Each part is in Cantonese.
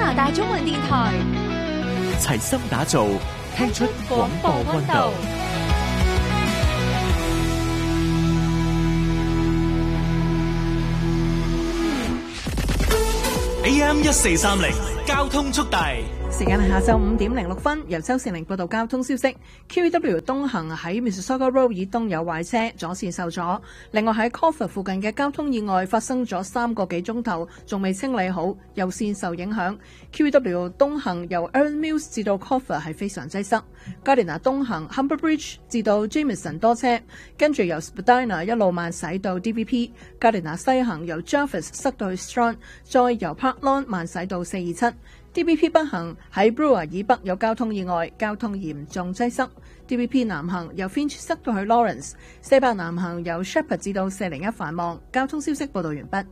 拿大中文電台， 齊心打造，聽出廣播溫度。AM1430交通速遞。 時間係下晝5點06分，由周善玲報道交通消息。QEW 東行喺 Mississauga Road 以東有壞車，左線受阻。另外喺 Caulfield 附近嘅交通意外發生咗3個幾鐘頭，仲未清理好，右線受影響。QEW 東行由 Erin Mills 至到 Caulfield 係非常擠塞。Gardiner 東行 Humber Bridge 至到 Jameson 多車，跟住由 Spadina 一路慢駛到 DVP。Gardiner 西行由 Jervis 塞到去 Strand， 再由 Park Lawn 慢駛到427。DVP 北行喺 Brewer 以北有交通意外，交通嚴重擠塞。DVP 南行由 Finch 塞到去 Lawrence。400南行由 Shepherd 至到401繁忙。交通消息報道完畢。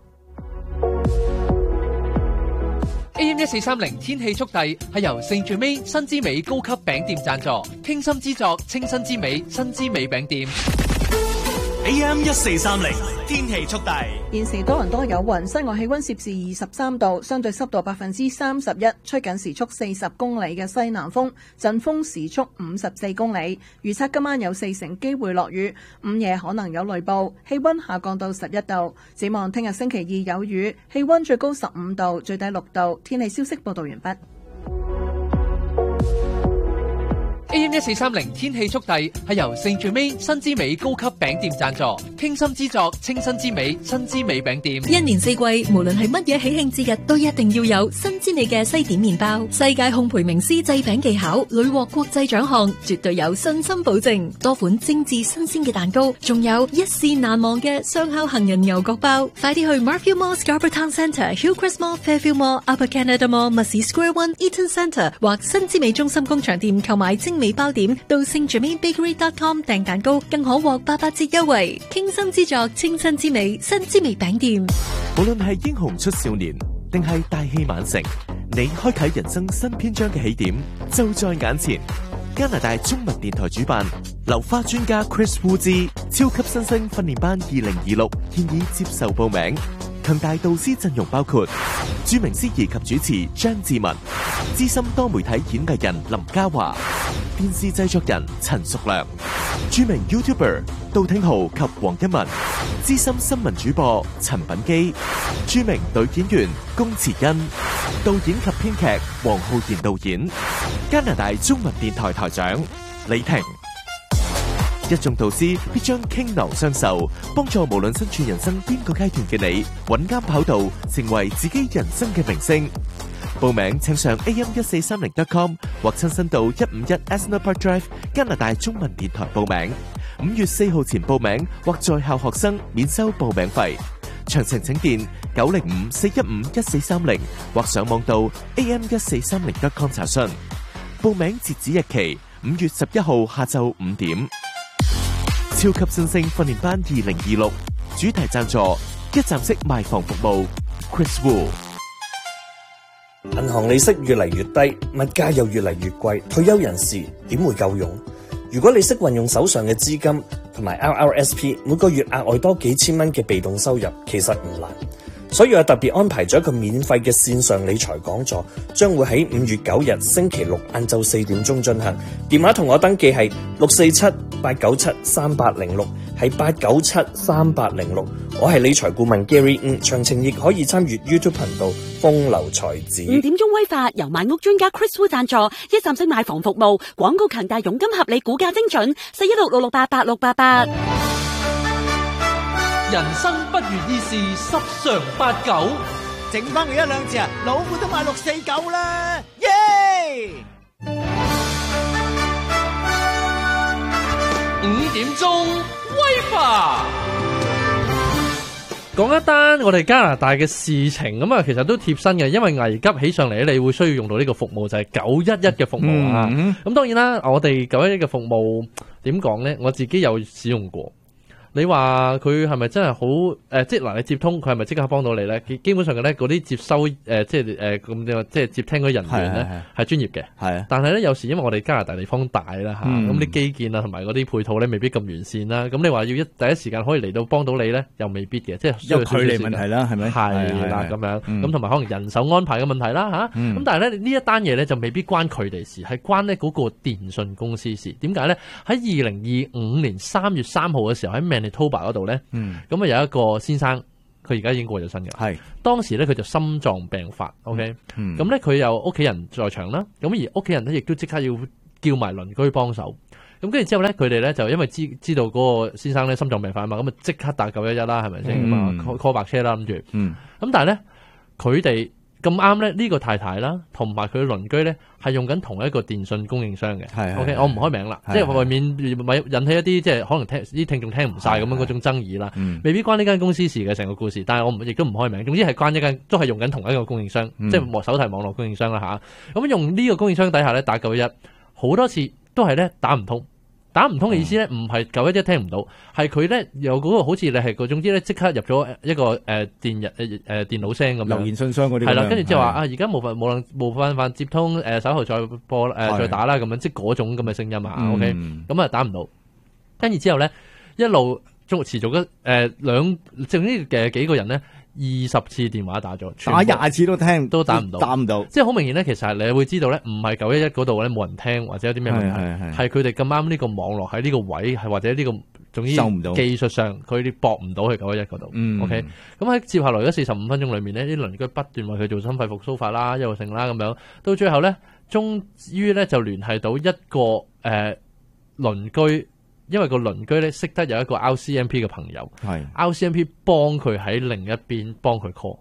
AM1430天氣速遞係由聖最美新之美高級餅店贊助，傾心之作，清新之美，新之美餅店。 AM1430天氣速遞。 現時多倫多有雲，室外氣溫攝氏23度，相對濕度31%，吹緊時速40公里嘅西南風，陣風時速54公里。預測今晚有40%機會落雨，午夜可能有雷暴，氣溫下降到11度。展望聽日星期二有雨，氣溫最高15度，最低6度。天氣消息報道完畢。 AM1430天氣速遞係由聖最美新之美高級餅店贊助，傾心之作，清新之美，新之美餅店。 一年四季，無論係乜嘢喜慶節日，都一定要有新之美嘅西點麵包。世界烘焙名師製餅技巧，屢獲國際獎項，絕對有信心保證。多款精緻新鮮嘅蛋糕，仲有一試難忘嘅雙烤杏仁牛角包。快啲去 Markfield Mall、Scarborough Town Centre、Hillcrest Mall、Fairfield Mall、Upper Canada Mall、Mussey Square One、Eaton Centre 或新之美中心工場店購買精美包點，到聖 JermaineBakery.com 訂蛋糕，更可獲88折優惠。傾心之作，清新之美，新之美餅店。 無論係英雄出少年，定係大器晚成，你開啟人生新篇章嘅起點就在眼前。加拿大中文電台主辦流花專家 Chris Wu 之超級新星訓練班2026現已接受報名。強大導師陣容包括著名司儀及主持張志文、資深多媒體演藝人林嘉華、電視製作人陳淑良、著名 YouTuber 杜挺豪及黃一文、資深新聞主播陳品基、著名女演員龔慈恩、導演及編劇黃浩然導演、加拿大中文電台台長李婷。一眾導師必將傾囊相授，幫助無論身處人生邊個階段嘅你，揾啱跑道，成為自己人生嘅明星。報名請上 am1430.com 或親身到151 Asner Park Drive 加拿大中文電台報名。5月4號前報名或在校學生免收報名費。詳情請電905-415-1430或上網到 am1430.com 查詢。報名截止日期5月11號下晝5點。超級新星訓練班2026主題贊助一站式賣房服務 Chris Wu。 銀行利息越嚟越低，物價又越嚟越貴，退休人士點會夠用？如果你識運用手上嘅資金同埋 RRSP， 每個月額外多幾千蚊嘅被動收入，其實唔難。所以我特別安排咗一個免費嘅線上理財講座，將會喺5月9日星期六晏晝4點鐘進行。電話同我登記係647-897-3806，係897-3806。我係理財顧問 Gary， 詳情亦可以參與 YouTube 頻道風流才子。 5點鐘威發由買屋專家 Chris Wu 贊助，一站式買房服務，廣告強大，佣金合理，股價精準，416-668-8688。 人生不如意事十常八九， 剩翻佢1-2次啊，老虎都買649啦，耶！ 5點鐘威化，講一單我哋加拿大嘅事情咁啊，其實都貼身嘅，因為危急起上嚟咧，你會需要用到呢個服務，就係911嘅服務啊。咁當然啦，我哋911嘅服務點講咧，我自己有使用過。 你話佢係咪真係好即係嗱，你接通佢係咪即刻幫到你咧？基本上嘅咧，嗰啲接收即係咁即係接聽嗰啲人員咧係專業嘅。係啊，但係咧有時因為我哋加拿大地方大啦嚇，咁啲基建啊同埋嗰啲配套咧未必咁完善啦。咁你話要第一時間可以嚟到幫到你咧，又未必嘅，即係有距離問題啦，係咪？ 係啦咁樣，咁同埋可能人手安排嘅問題啦嚇。咁但係咧呢一單嘢咧就未必關佢哋事，係關咧嗰個電信公司事。點解咧？喺2025年3月3號嘅時候喺 Manitoba 嗰度咧，咁啊有一個先生，佢而家已經過咗身嘅。係當時咧佢就心臟病發 ，OK，咁咧佢有屋企人在場啦，咁而屋企人咧亦都即刻要叫埋鄰居幫手。咁跟住之後咧，佢哋咧就因為知道嗰個先生咧心臟病發啊嘛，咁啊即刻打911啦，係咪先咁啊 call 白車啦，諗住。咁但係咧佢哋咁啱咧呢個太太啦，同埋佢嘅鄰居咧係用緊同一個電信供應商嘅。OK， 我唔開名啦，即係外面咪引起一啲即係可能啲聽眾聽唔晒咁樣嗰種爭議啦。未必關呢間公司事嘅成個故事，但係我亦都唔開名。總之係關一間都係用緊同一個供應商，即係手提網絡供應商啦吓。咁用呢個供應商底下咧打911，好多次都係咧打唔通。打唔通嘅意思咧，唔係911聽唔到，係佢咧有嗰個好似你係嗰種之咧，即刻入咗一個電腦聲咁樣， 留言信箱嗰啲係啦，跟住之後話而家冇辦法接通，稍後再播再打啦咁樣，即係嗰種咁嘅聲音啊。OK， 咁啊打唔到，跟住之後咧一路持續總之嘅幾個人咧。20次電話打咗， 打20次都打唔到，即係好明顯咧。其實你會知道咧，唔係911嗰度咧冇人聽或者有啲咩問題，係佢哋咁啱呢個網絡喺呢個位，係或者呢個總之技術上佢哋駁唔到去911嗰度。OK， 咁喺接下來嗰45分鐘裏面呢，啲鄰居不斷為佢做心肺復甦法啦，一路性啦咁樣，到最後咧，終於咧就聯繫到一個鄰居。因為個鄰居咧識得有一個 RCMP 嘅朋友，RCMP 幫佢喺另一邊幫佢 call。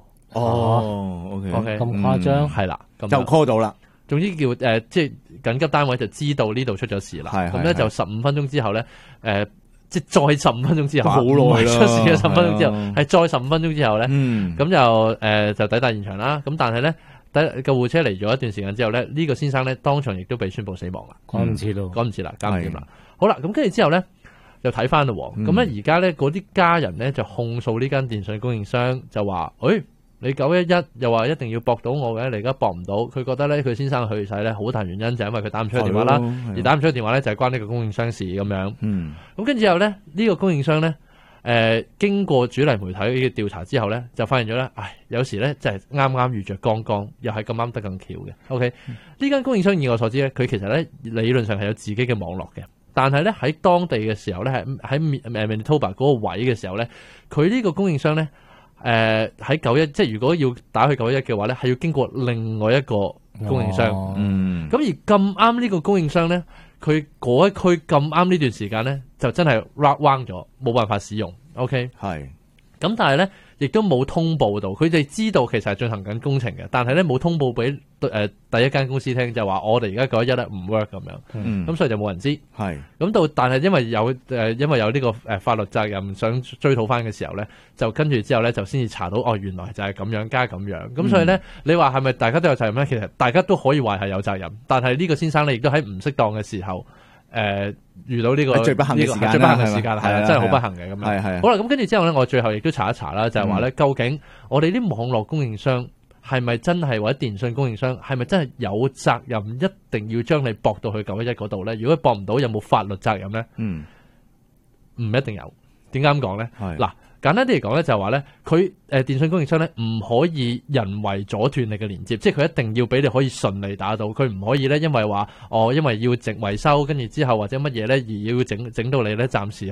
OK， 咁誇張係啦，就 call 到啦。 總之叫即係緊急單位就知道呢度出咗事啦。咁咧就15分鐘之後咧，即係再15分鐘之後，好耐啦，出事嘅15分鐘之後，係再15分鐘之後咧，咁就抵達現場啦。咁但係咧，救護車嚟咗一段時間之後咧，呢個先生咧當場亦都被宣布死亡啦。趕唔切啦，搞唔掂啦。好啦，咁跟住之後咧，又睇翻咯。咁咧而家咧嗰啲家人咧就控訴呢間電信供應商，就話：，你911又話一定要駁到我嘅，你而家駁唔到。佢覺得咧佢先生去世咧好大原因就係因為佢打唔出電話啦，而打唔出電話咧就係關呢個供應商事咁樣。咁跟住之後咧呢個供應商咧，經過主流媒體嘅調查之後咧，就發現咗咧，有時咧就係啱啱遇着剛剛，又係咁啱得咁巧嘅。OK，呢間供應商以我所知咧，佢其實咧理論上係有自己嘅網絡嘅。但係咧喺當地嘅時候咧，喺 Manitoba 嗰個位嘅時候咧，佢呢個供應商咧，喺91，即係如果要打去911嘅話咧，係要經過另外一個供應商。咁而咁啱呢個供應商咧，佢嗰一區咁啱呢段時間咧，就真係 rock 咗，冇辦法使用。OK， 係。咁但係咧，亦都冇通報到，佢哋知道其實係進行緊工程嘅，但係咧冇通報俾第一間公司聽，就話我哋而家911咧唔 work 咁樣，咁所以就冇人知。係咁但係因為有呢個法律責任想追討翻嘅時候咧，就跟住之後咧就先至查到原來就係咁樣加咁樣，咁所以咧你話係咪大家都有責任咧？其實大家都可以話係有責任，但係呢個先生咧亦都喺唔適當嘅時候。遇到呢個最不幸嘅時間， 最不幸嘅時間係真係好不幸嘅咁樣。係好啦，咁跟住之後咧，我最後亦都查一查啦，就係話咧，究竟我哋啲網絡供應商係咪真係或者電信供應商係咪真係有責任一定要將你駁到去911嗰度咧？如果駁唔到，有冇法律責任咧？唔一定有。點解咁講咧？嗱。簡單啲嚟講咧，就係話咧，佢電信供應商咧唔可以人為阻斷你嘅連接，即係佢一定要俾你可以順利打到，佢唔可以咧因為話因為要整維修，跟住之後或者乜嘢咧而要整到你咧暫時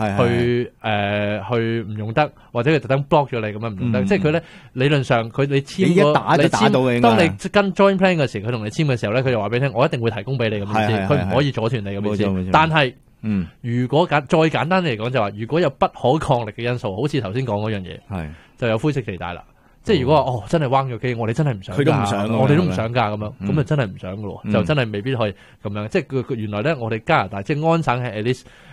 去唔用得，或者佢特登 block 咗你咁樣唔用得，即係佢咧理論上你簽你一打就打到你，當你跟 join plan 嘅時候，佢同你簽嘅時候咧，佢就話俾你聽，我一定會提供俾你咁意思，佢唔可以阻斷你咁意思，但係。如果再簡單嚟講就話，如果有不可抗力嘅因素，好似頭先講嗰樣嘢，就有灰色地帶啦。即係如果話真係彎咗機，我哋真係唔想，佢都唔想，我哋都唔想㗎咁樣，咁就真係唔想㗎咯，就真係未必可以咁樣。即係佢原來咧，我哋加拿大即係安省係 at least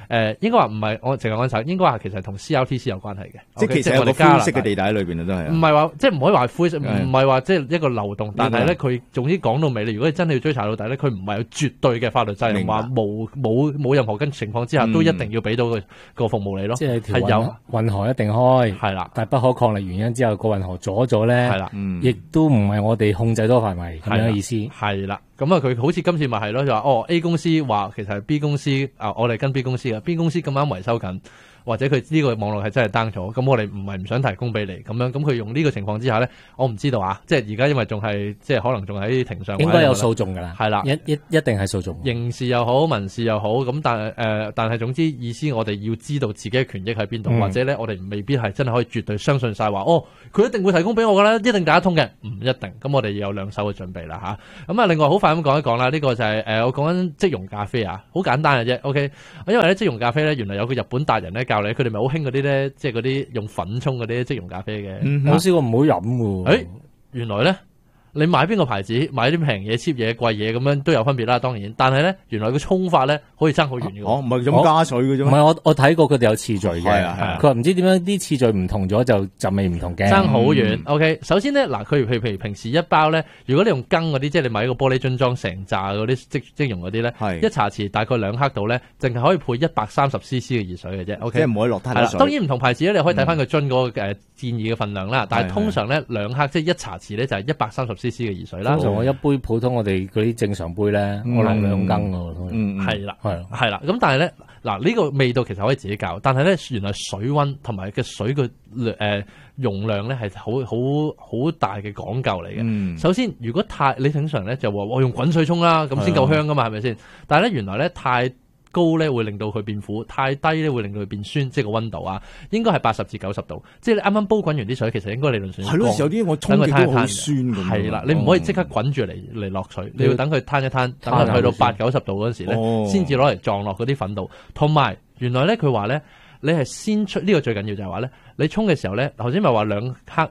應該話唔係我淨係按手，應該話其實同 CRTC 有關係嘅。 即係其實有個灰色嘅地帶喺裏邊啊，都係。唔係話即係唔可以話灰色，唔係話即係一個漏洞，但係咧佢總之講到尾，如果你真係要追查到底咧，佢唔係有絕對嘅法律責任，話冇任何跟情況之下都一定要俾到個服務你咯。 即係係有運河一定開， 係啦， 但係不可抗力原因之後個運河阻咗咧， 係啦， 亦都唔係我哋控制到範圍咁樣嘅意思。 係啦，咁啊佢好似今次咪係咯，就話A 公司話其實係 B 公司我哋跟 B 公司嘅 B 公司咁啱維修緊。或者佢呢個網絡係真係 down 咗，咁我哋唔係唔想提供俾你咁樣，咁佢用呢個情況之下咧，我唔知道啊，即係而家因為仲係即係可能仲喺庭上， 應該有訴訟㗎啦， 係啦， 一定係訴訟， 刑事又好，民事又好，咁但係總之意思我哋要知道自己嘅權益喺邊度，或者咧我哋未必係真係可以絕對相信晒話，佢一定會提供俾我㗎啦，一定打得通嘅，唔一定，咁我哋要有兩手嘅準備啦嚇。咁另外好快咁講一講啦，呢個就係我講緊即溶咖啡啊，好簡單嘅啫 ，OK， 因為咧即溶咖啡咧原來有個日本達人咧教你，佢哋咪好興嗰啲咧，即係嗰啲用粉沖嗰啲即溶咖啡嘅， 我試過唔好飲喎。 原來咧。你買邊個牌子，買啲平嘢、cheap 嘢、貴嘢咁樣都有分別啦，當然。但係咧，原來個沖法咧可以爭好遠嘅。 唔係咁加水嘅啫。 唔係我睇過佢哋有次序嘅。佢話唔知點樣啲次序唔同咗就味唔同嘅。 爭好遠。OK， 首先咧嗱，佢譬如平時一包咧，如果你用羹嗰啲，即係你買一個玻璃樽裝成扎嗰啲即溶嗰啲咧，一茶匙大概2克度咧，淨係可以配130cc 嘅熱水嘅啫。OK， 即係唔可以落太多水。 當然唔同牌子咧，你可以睇翻佢樽嗰個建議嘅份量啦。但係通常咧2克即係一茶匙咧就係130cc 嘅熱水啦。 我一杯普通我哋嗰啲正常杯咧，我落2羹嘅， 係啦，係啦。咁但係咧，嗱呢個味道其實可以自己教，但係咧原來水溫同埋嘅水嘅容量咧係好大嘅講究嚟嘅。首先，如果你正常咧就話我用滾水沖啦，咁先夠香噶嘛，係咪先？但係咧原來咧太高咧會令到佢變苦，太低咧會令到佢變酸，即係個溫度啊，應該係80至90度。即係你啱啱煲滾完啲水，其實應該理論上係咯，有啲我沖嘅都好酸咁。 係啦，你唔可以即刻滾住嚟落水，你要等佢攤一攤，等佢去到80-90度嗰陣時咧，先至攞嚟撞落嗰啲粉度。同埋原來咧佢話咧，你係先出呢個最緊要就係話咧，你沖嘅時候咧，頭先咪話2克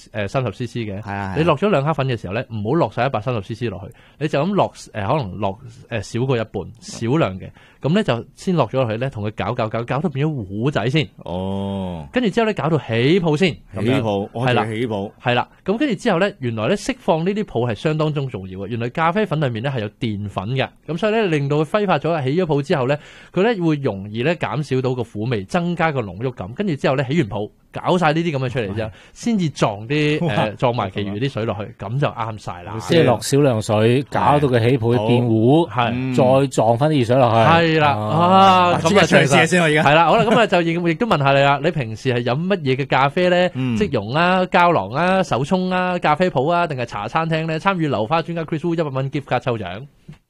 130cc 嘅，你落咗2克粉嘅時候咧，唔好落晒130cc 落去，你就咁落可能落少過一半，少量嘅。咁咧就先落咗落去咧，同佢搞到變咗糊仔先。跟住之後咧搞到起泡先。 起泡，我哋起泡。 係啦，咁跟住之後咧，原來咧釋放呢啲泡係相當中重要嘅。原來咖啡粉裏面咧係有澱粉嘅，咁所以咧令到佢揮發咗起咗泡之後咧，佢咧會容易咧減少到個苦味，增加個濃郁感。跟住之後咧起完泡，搞晒呢啲咁嘅出嚟之後，先至撞埋其餘啲水落去，咁就啱晒啦。 即係落少量水，搞到佢起泡變糊，再撞翻啲熱水落去。 係啦，咁啊嘗試先我而家係啦，好啦，咁啊就亦都問下你啦，你平時係飲乜嘢嘅咖啡咧？即溶啊、膠囊啊、手沖啊、咖啡鋪啊，定係茶餐廳咧？參與流花專家 Chris Wu 100蚊 gift 卡抽獎。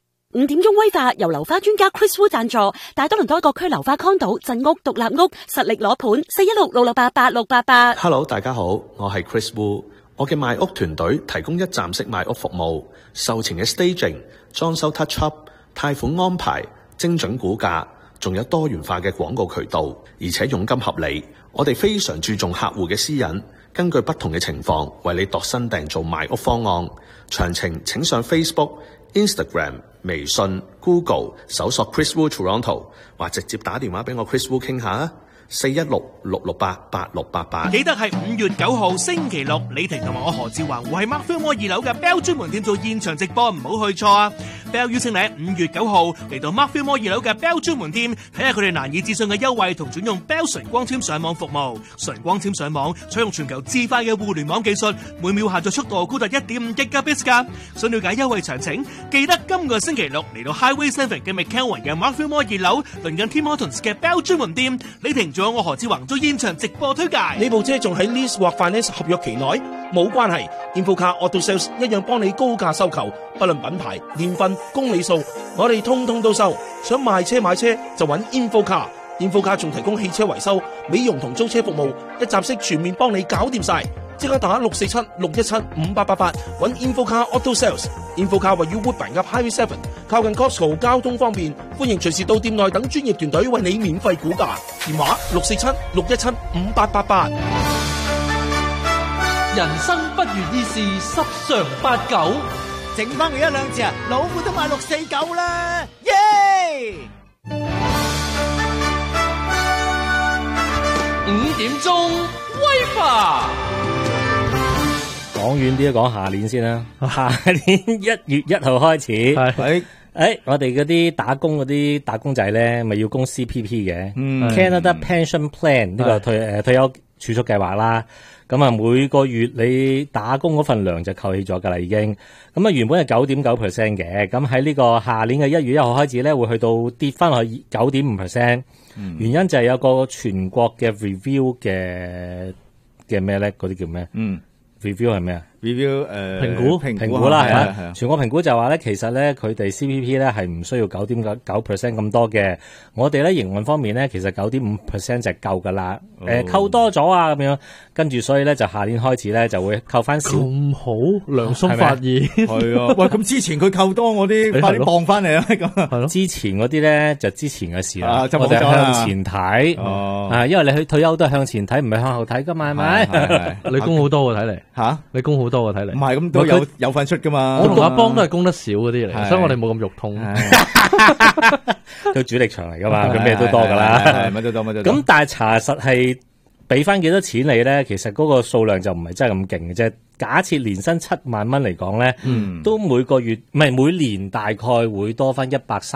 5點鐘威化由流花專家 Chris Wu 贊助，大多倫多各區流花康島、鎮屋、獨立屋實力攞盤，416-668-8688。 Hello， 大家好，我係 Chris Wu， 我嘅賣屋團隊提供一站式賣屋服務，售前嘅 staging、裝修 touch up、貸款安排、精準估價，仲有多元化嘅廣告渠道，而且佣金合理。我哋非常注重客戶嘅私隱，根據不同嘅情況為你度身訂造賣屋方案。詳情請上 Facebook、Instagram、微信、Google 搜索 Chris Wu Toronto， 或直接打電話俾我 Chris Wu 傾下啊。416-668-8688。 記得係5月9號星期六，李婷同埋我何志華會喺 Mark Fillmore 2樓嘅 Bell 專門店做現場直播，唔好去錯啊！ Bell 邀請你喺5月9號嚟到 Mark Fillmore 2樓嘅 Bell 專門店，睇下佢哋難以置信嘅優惠同轉用 Bell 純光纖上網服務。純光纖上網採用全球至快嘅互聯網技術，每秒下載速度高達 1.5 Gigabits 㗎。想了解優惠詳情，記得今個星期六嚟到 Highway 7嘅 McKelvin 嘅 Mark Fillmore 2樓，鄰近 Tim Hortons 嘅 Bell 專門店。李婷仲有我何志宏做現場直播推介。 呢部車仲喺 lease 或 finance 合約期內，冇關係。InfoCar Auto Sales 一樣幫你高價收購，不論品牌、年份、公里數，我哋通通都收。想賣車買車就揾 InfoCar。InfoCar 仲提供汽車維修、美容同租車服務，一站式全面幫你搞掂晒。即刻打647-617-5888揾 InfoCar Auto Sales。InfoCar 位於 Woodbine 及 Highway 7，靠近 Costco， 交通方便，歡迎隨時到店內等專業團隊為你免費估價。電話647-617-5888。 人生不如意事十常八九， 剩翻佢1-2隻啊，老虎都買649啦，耶！ 點鐘威化。 講遠啲講下年先啦，下年1月1號開始，我哋嗰啲打工仔咧，咪要供 CPP 嘅，Canada Pension Plan 呢個退休儲蓄計劃啦。咁啊，每個月你打工嗰份糧就扣起咗噶啦，已經。咁啊，原本係9.9% 嘅，咁喺呢個下年嘅1月1號開始咧，會去到跌翻落去9.5%。原因就係有個全國嘅 review 嘅咩咧？嗰啲叫咩？review 係咩啊？review 評估啦，係啊。全國評估就話咧，其實咧佢哋 CPP 咧係唔需要9.9% 咁多嘅。我哋咧營運方面咧，其實9.5% 就夠噶啦。扣多咗啊咁樣，跟住所以咧就下年開始咧就會扣翻少。 咁好良心發現係啊！喂，咁之前佢扣多我啲，快啲磅翻嚟啊！咁係咯。之前嗰啲咧就之前嘅事啦，我哋向前睇。因為你去退休都係向前睇，唔係向後睇噶嘛，係咪？ 你供好多喎，睇嚟吓， 你供好多喎，睇嚟。 唔係咁都有份出噶嘛。 我同阿邦都係供得少嗰啲嚟，所以我哋冇咁肉痛。 佢主力場嚟噶嘛，佢咩都多噶啦， 乜都多，乜都多。 咁但係查實係俾翻幾多錢你咧？其實嗰個數量就唔係真係咁勁嘅啫。假設年薪7萬蚊嚟講咧，都每個月唔係每年大概會多翻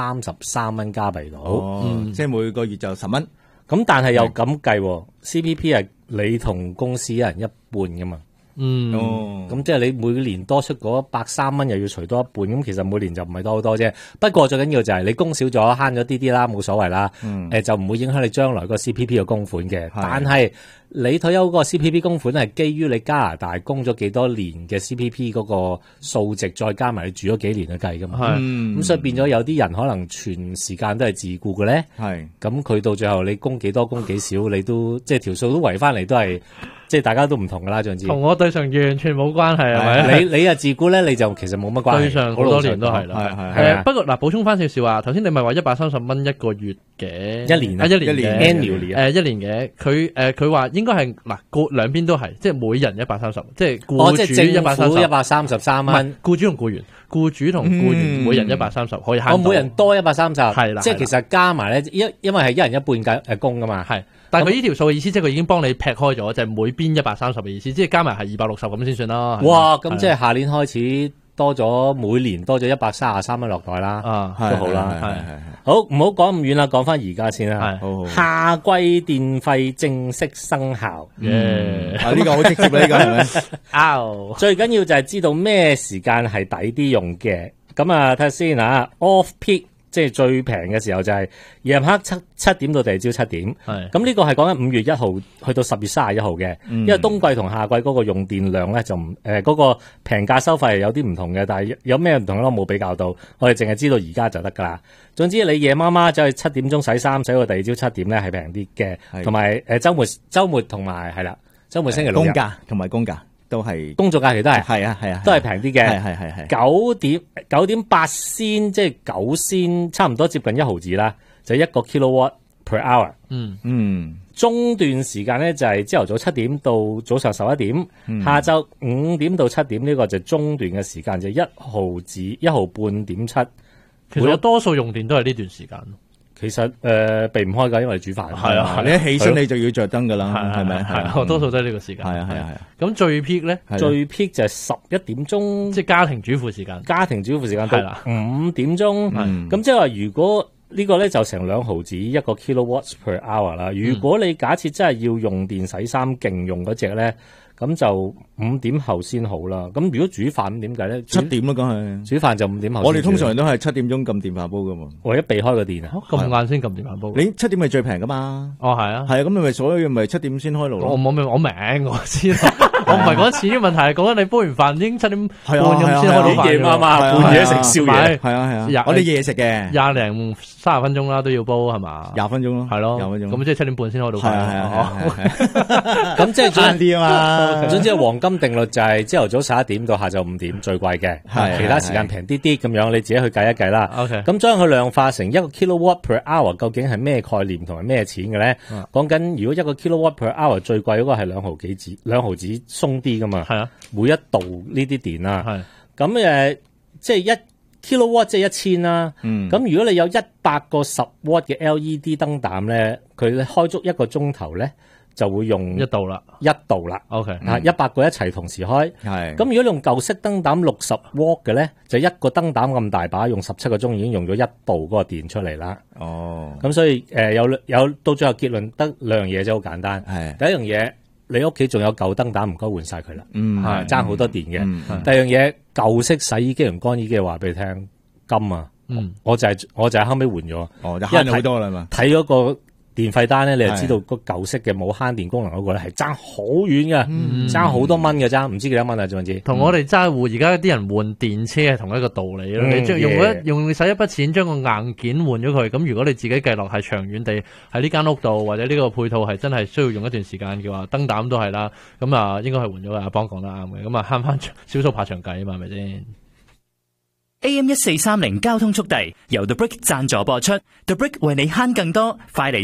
133蚊加幣到， 即係每個月就10蚊。 咁但係又咁計 ，CPP 係你同公司一人一半噶嘛。咁即係你每年多出嗰130蚊，又要除多一半，咁其實每年就唔係多好多啫。不過最緊要就係你供少咗，慳咗啲啦，冇所謂啦。就唔會影響你將來個 CPP 嘅供款嘅。但係你退休嗰個 CPP 供款係基於你加拿大供咗幾多年嘅 CPP 嗰個數值，再加埋你住咗幾年去計噶嘛。咁所以變咗有啲人可能全時間都係自雇嘅咧。咁佢到最後你供幾多供幾少，你都即係條數都圍翻嚟都係。即係大家都唔同噶啦，總之同我對上完全冇關係係咪？ 你啊自雇咧，你就其實冇乜關係。 對上好多年都係啦。不過嗱，補充翻少少啊，頭先你咪話130蚊一個月嘅， 一年嘅一年嘅。佢話應該係嗱，兩邊都係，即係每人130，即係僱主 133蚊， 僱主同僱員，僱主同僱員每人130可以慳。 我每人多130， 係啦， 即係其實加埋咧，因為係一人一半工噶嘛， 係。但係佢呢條數嘅意思，即係佢已經幫你劈開咗，就係每邊130嘅意思，即係加埋係260咁先算啦。 哇！咁即係下年開始多咗，每年多咗133蚊落袋啦，都好啦。係好，唔好講咁遠啦，講翻而家先啦。夏季電費正式生效。 呢個好直接啦，呢個係咪？ 最緊要就係知道咩時間係抵啲用嘅。咁啊，睇下先啊 ，off peak。即係最平嘅時候就係夜晚黑七點到第二朝7點，咁呢個係講緊5月1號去到10月31號嘅，因為冬季同夏季嗰個用電量咧就嗰個平價收費係有啲唔同嘅，但係有咩唔同咧我冇比較到，我哋淨係知道而家就得噶啦。總之你夜媽媽走去7點鐘洗衫，洗到第二朝7點咧係平啲嘅，同埋週末同埋係啦，週末星期六日公假同埋公假。都係工作假期都係， 係啊， 都係平啲嘅，係9.8仙，即係9仙，差唔多接近1毫子啦，就1個 kilowatt per hour。中段時間咧就係朝頭早7點到早上11點，下晝5點到7點呢個就中段嘅時間，就1毫子1毫半點7。 其實我多數用電都係呢段時間。 其實避唔開㗎，因為你煮飯。 係啊，你一起身你就要着燈㗎啦，係咪？ 係，我多數都係呢個時間。係啊。咁最 peak 咧？ 最 peak 就係11點鐘， 即係家庭主婦時間。 家庭主婦時間到5點鐘。咁即係話，如果呢個咧就成2毫子1個 kilowatts per hour 啦。如果你假設真係要用電洗衫勁用嗰隻咧，咁就5點後先好啦。咁如果煮飯點計咧？7點啦，梗係煮飯就5點後。 我哋通常都係7點鐘撳電飯煲噶嘛。 為咗避開個電啊， 咁晏先撳電飯煲。 你7點係最平噶嘛？ 哦，係啊， 係啊，咁你咪所有嘢咪7點先開爐咯。 我明，我知。我唔係講錢嘅問題，講緊你煲完飯已經7點半咁先開到飯。 夜媽媽半夜食宵夜， 係啊，我哋夜食嘅 20零30分鐘啦都要煲係嘛 ？20分鐘咯， 係咯，咁即係7點半先開到飯。 係咁即係慳啲啊嘛。 總之黃金定律就係朝頭早11點到下晝5點最貴嘅，其他時間平啲啲咁樣，你自己去計一計啦。咁將佢量化成1個 kilowatt per hour，究竟係咩概念同埋咩錢嘅咧？講緊如果1個 kilowatt per hour 最貴嗰個係2毫子鬆啲噶嘛？係啊，每一度呢啲電啊，咁即係1 kilowatt 即係1000啦。咁如果你有100個10W嘅 LED 燈膽咧，佢開足1個鐘頭咧， 就會用 1度啦 ，1度啦。 OK， 100個一齊同時開。 係。 咁如果用舊式燈膽60 W 嘅咧，就一個燈膽咁大把，用17個鐘已經用咗1度嗰個電出嚟啦。 哦。 咁所以有到最後結論得兩樣嘢就好簡單。 係。 第一樣嘢，你屋企仲有舊燈膽，唔該換晒佢啦。爭好多電嘅。第二樣嘢，舊式洗衣機同乾衣機話俾你聽，金啊。我就係後尾換咗。 哦，就慳咗好多啦嘛。 睇嗰個電費單咧，你就知道個舊式嘅冇慳電功能嗰個咧係爭好遠嘅，爭好多蚊嘅爭，唔知幾多蚊啊？總之， 同我哋揸戶而家啲人換電車係同一個道理咯。你將用使一筆錢將個硬件換咗佢，咁如果你自己計落係長遠地喺呢間屋度或者呢個配套係真係需要用一段時間嘅話，燈膽都係啦。咁啊，應該係換咗嘅。阿邦講得啱嘅，咁啊慳翻少數怕長計啊嘛，係咪先 ？AM 1430交通速遞由 The Brick 贊助播出 ，The Brick 為你慳更多，快嚟